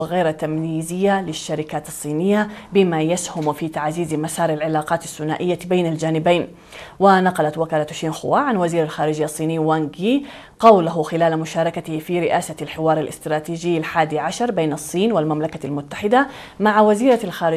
وغير تمييزية للشركات الصينية بما يسهم في تعزيز مسار العلاقات الثنائية بين الجانبين. ونقلت وكالة شينخوا عن وزير الخارجية الصيني وانغ يي قوله خلال مشاركته في رئاسة الحوار الاستراتيجي ال11 بين الصين والمملكة المتحدة مع وزيرة الخارجية